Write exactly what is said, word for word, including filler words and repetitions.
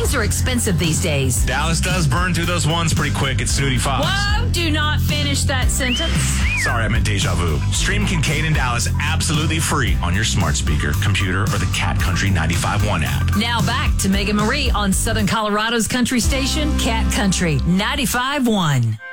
Things are expensive these days. Dallas does burn through those ones pretty quick at Snooty Fox. Whoa, do not finish that sentence. Sorry, I meant deja vu. Stream Kincaid and Dallas absolutely free on your smart speaker, computer, or the Cat Country ninety-five point one app. Now back to Megan Marie on Southern Colorado's country station, Cat Country ninety-five point one.